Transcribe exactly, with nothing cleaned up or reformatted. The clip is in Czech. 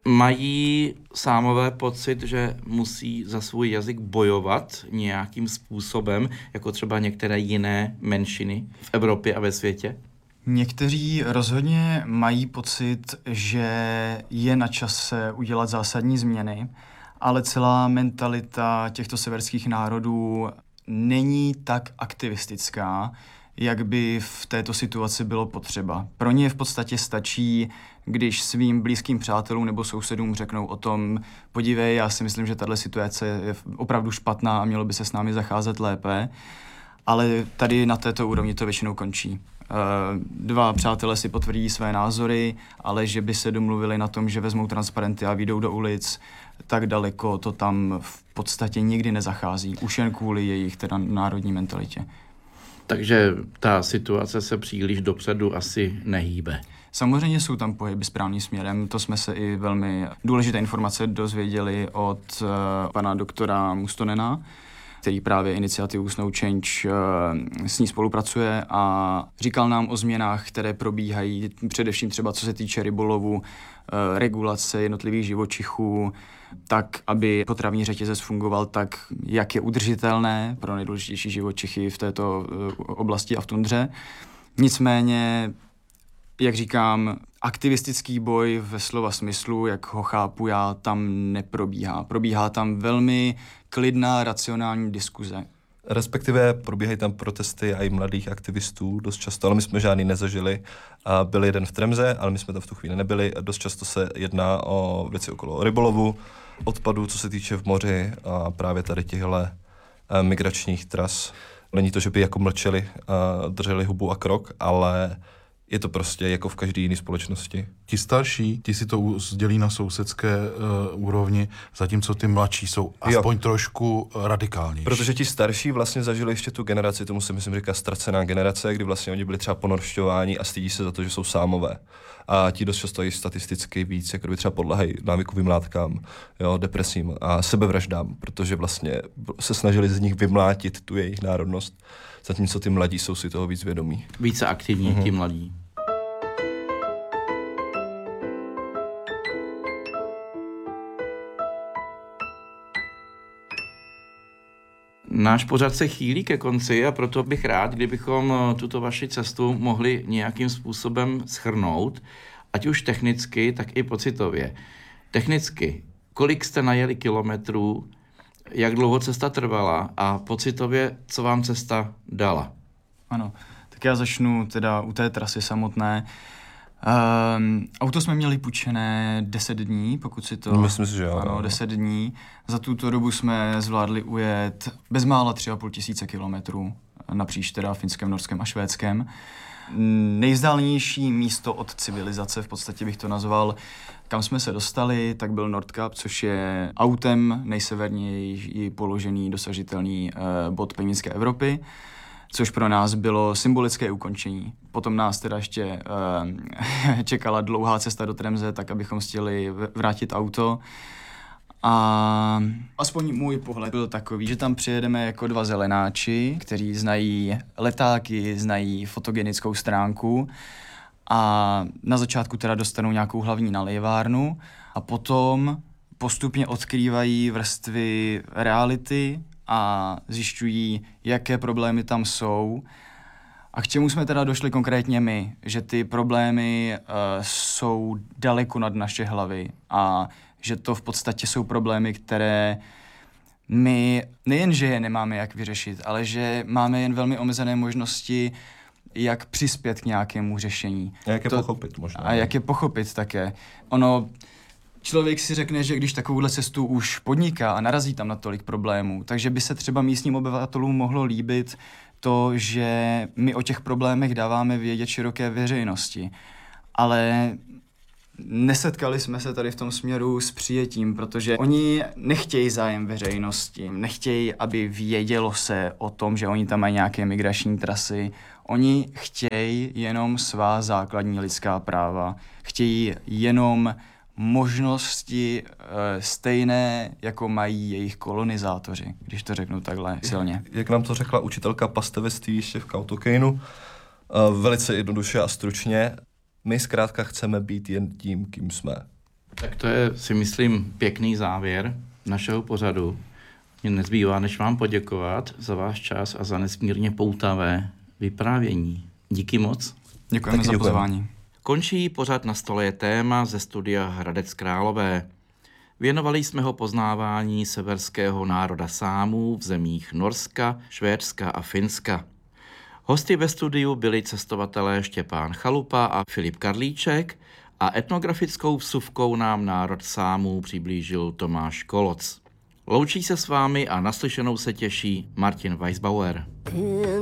Mají Sámové pocit, že musí za svůj jazyk bojovat nějakým způsobem, jako třeba některé jiné menšiny v Evropě a ve světě? Někteří rozhodně mají pocit, že je na čase udělat zásadní změny, ale celá mentalita těchto severských národů není tak aktivistická, jak by v této situaci bylo potřeba. Pro ně v podstatě stačí, když svým blízkým přátelům nebo sousedům řeknou o tom, podívej, já si myslím, že tato situace je opravdu špatná a mělo by se s námi zacházet lépe, ale tady na této úrovni to většinou končí. Dva přátelé si potvrdí své názory, ale že by se domluvili na tom, že vezmou transparenty a vyjdou do ulic, tak daleko to tam v podstatě nikdy nezachází, už jen kvůli jejich teda národní mentalitě. Takže ta situace se příliš dopředu asi nehýbe. Samozřejmě jsou tam pohyby správným směrem, to jsme se i velmi důležité informace dozvěděli od uh, pana doktora Mustonena, který právě iniciativu Snow Change uh, s ní spolupracuje a říkal nám o změnách, které probíhají, především třeba co se týče rybolovu, uh, regulace jednotlivých živočichů, tak, aby potravní řetězec fungoval tak, jak je udržitelné pro nejdůležitější živočichy v této uh, oblasti a v tundře. Nicméně, jak říkám, aktivistický boj ve slova smyslu, jak ho chápu já, tam neprobíhá. Probíhá tam velmi klidná, racionální diskuze. Respektive probíhají tam protesty i mladých aktivistů dost často, ale my jsme žádný nezažili. A byl jeden v Tremze, ale my jsme tam v tu chvíli nebyli. Dost často se jedná o věci okolo rybolovu, odpadů, co se týče v moři a právě tady těchhle migračních tras. Není to, že by jako mlčeli a drželi hubu a krok, ale je to prostě jako v každé jiné společnosti. Ti starší, ti si to sdělí na sousedské uh, úrovni, zatímco ty mladší jsou aspoň jo. trošku radikálnější. Protože ti starší vlastně zažili ještě tu generaci, tomu se myslím říká ztracená generace, kdy vlastně oni byli třeba ponoršťováni a stydí se za to, že jsou Sámové. A ti dost často i statisticky víc, jako by třeba podlehají návykovým látkám, jo, depresím a sebevraždám, protože vlastně se snažili z nich vymlátit tu jejich národnost, zatímco ty mladí jsou si toho víc vědomí. Více aktivní mm-hmm. ti mladí. Náš pořad se chýlí ke konci a proto bych rád, kdybychom tuto vaši cestu mohli nějakým způsobem shrnout, ať už technicky, tak i pocitově. Technicky, kolik jste najeli kilometrů, jak dlouho cesta trvala a pocitově, co vám cesta dala? Ano, tak já začnu teda u té trasy samotné. Um, auto jsme měli půjčené deset dní, pokud si to... Myslím si, že jo. Ano, deset dní. Za tuto dobu jsme zvládli ujet bezmála tři a půl tisíce kilometrů napříč teda finském, norském a švédském. Nejvzdálenější místo od civilizace, v podstatě bych to nazval, kam jsme se dostali, tak byl Nordkap, což je autem nejseverněji položený dosažitelný uh, bod pevninské Evropy, což pro nás bylo symbolické ukončení. Potom nás teda ještě uh, čekala dlouhá cesta do Tremze, tak abychom chtěli vrátit auto. A aspoň můj pohled byl takový, že tam přijedeme jako dva zelenáči, kteří znají letáky, znají fotogenickou stránku a na začátku teda dostanou nějakou hlavní nalévárnu a potom postupně odkrývají vrstvy reality a zjišťují, jaké problémy tam jsou. A k čemu jsme teda došli konkrétně my, že ty problémy uh, jsou daleko nad naše hlavy a že to v podstatě jsou problémy, které my nejenže je nemáme jak vyřešit, ale že máme jen velmi omezené možnosti, jak přispět k nějakému řešení. A jak je to, pochopit možná. A jak je pochopit také. Ono, člověk si řekne, že když takovouhle cestu už podniká a narazí tam na tolik problémů, takže by se třeba místním obyvatelům mohlo líbit to, že my o těch problémech dáváme vědět široké veřejnosti. Ale nesetkali jsme se tady v tom směru s přijetím, protože oni nechtějí zájem veřejnosti, nechtějí, aby vědělo se o tom, že oni tam mají nějaké migrační trasy. Oni chtějí jenom svá základní lidská práva, chtějí jenom možnosti e, stejné, jako mají jejich kolonizátoři, když to řeknu takhle silně. Jak nám to řekla učitelka pastevectví ještě v Kautokeinu, e, velice jednoduše a stručně, my zkrátka chceme být jen tím, kým jsme. Tak to je, si myslím, pěkný závěr našeho pořadu. Mně nezbývá, než vám poděkovat za váš čas a za nesmírně poutavé vyprávění. Díky moc. Děkujeme Taky za děkujem. pozvání. Končí pořad Na stole je téma ze studia Hradec Králové. Věnovali jsme ho poznávání severského národa Sámů v zemích Norska, Švédska a Finska. Hosty ve studiu byli cestovatelé Štěpán Chalupa a Filip Karlíček a etnografickou vsuvkou nám národ Sámů přiblížil Tomáš Koloc. Loučí se s vámi a naslyšenou se těší Martin Weisbauer.